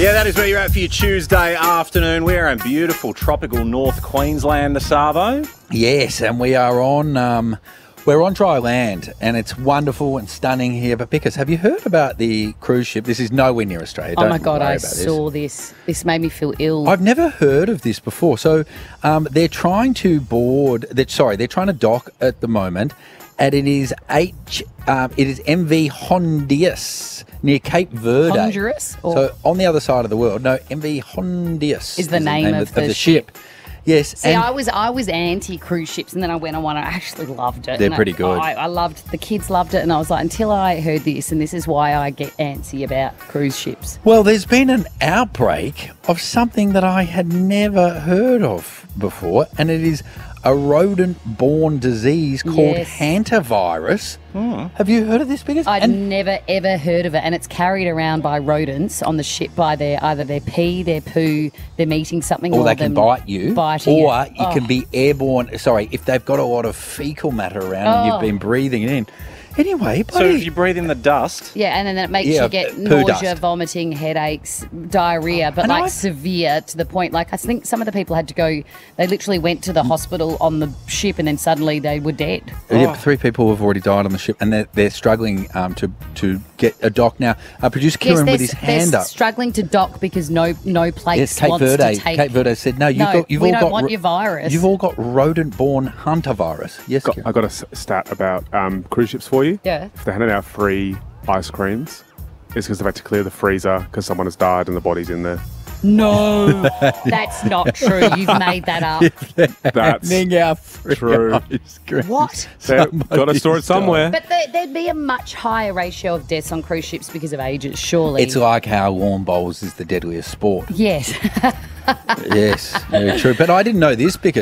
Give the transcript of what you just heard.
Yeah, that is where you're at for your Tuesday afternoon. We're in beautiful tropical North Queensland, the Savo. Yes, and we are on we're on dry land, and it's wonderful and stunning here. But Bickers, have you heard about the cruise ship? This is nowhere near Australia. Oh my God, I saw this. This made me feel ill. I've never heard of this before. So they're trying to they're trying to dock at the moment, and it is MV Hondius near Cape Verde. Honduras? So on the other side of the world. No, MV Hondius is the name of the ship. Yes. See, I was anti cruise ships, and then I went on one. I actually loved it. They're pretty good. I loved the kids loved it, and I was like, until I heard this, and this is why I get antsy about cruise ships. Well, there's been an outbreak of something that I had never heard of before, and it is a rodent-borne disease called hantavirus. Have you heard of this, Biggers? I'd never, ever heard of it, and it's carried around by rodents on the ship by either their pee, their poo, them eating something, or they can bite you, or it. you can be airborne. Sorry, if they've got a lot of fecal matter around and you've been breathing it in. Anyway, so if you breathe in the dust... Yeah, and then it makes you get nausea, vomiting, headaches, diarrhea, but severe to the point, I think some of the people had to go, they literally went to the hospital on the ship and then suddenly they were dead. Yeah, 3 people have already died on the ship, and they're struggling to get a dock now. Producer Kieran with his hand up. Struggling to dock because no place Cape wants Verde, to take... Cape Verde said, no, we don't want your virus. You've all got rodent-borne hantavirus. Yes, I got a stat about cruise ships for you. Yeah. If they're handing out free ice creams, it's because they've had to clear the freezer because someone has died and the body's in there. No, that's not true. You've made that up. That's true. What? Got to store it somewhere. But there'd be a much higher ratio of deaths on cruise ships because of ages, surely. It's like how lawn bowls is the deadliest sport. Yes. Yes, very true. But I didn't know this because